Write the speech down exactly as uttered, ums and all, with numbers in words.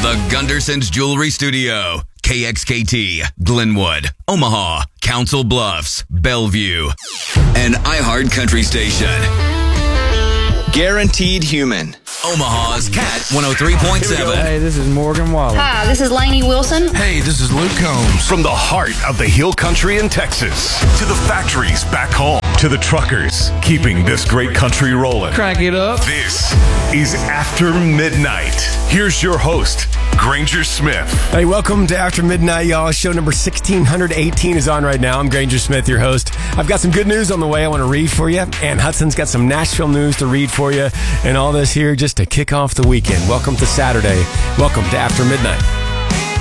the Gunderson's Jewelry Studio, K X K T, Glenwood, Omaha, Council Bluffs, Bellevue, and iHeart Country Station. Guaranteed Human. Omaha's Cat one oh three point seven. Hey, this is Morgan Wallen. Hi, this is Lainey Wilson. Hey, this is Luke Combs. From the heart of the Hill Country in Texas, to the factories back home, to the truckers keeping this great country rolling. Crank it up. This is After Midnight. Here's your host, Granger Smith. Hey, welcome to After Midnight, y'all. Show number sixteen eighteen is on right now. I'm Granger Smith, your host. I've got some good news on the way I want to read for you. And Hudson's got some Nashville news to read for you. And all this here just to kick off the weekend. Welcome to Saturday. Welcome to After Midnight.